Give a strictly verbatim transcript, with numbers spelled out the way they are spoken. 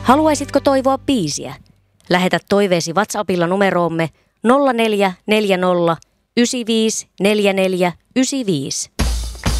Haluaisitko toivoa biisiä? Lähetä toiveesi WhatsAppilla numeroomme nolla neljä neljä nolla yhdeksän viisi neljä neljä yhdeksän viisi.